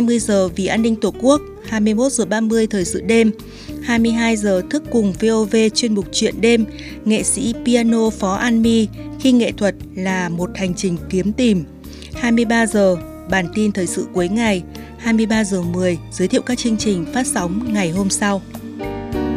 20 giờ Vì an ninh Tổ quốc, 21 giờ 30 Thời sự đêm, 22 giờ Thức cùng VOV chuyên mục Chuyện đêm, nghệ sĩ piano Phó An My khi nghệ thuật là một hành trình kiếm tìm. 23 giờ Bản tin thời sự cuối ngày, 23 giờ 10 giới thiệu các chương trình phát sóng ngày hôm sau.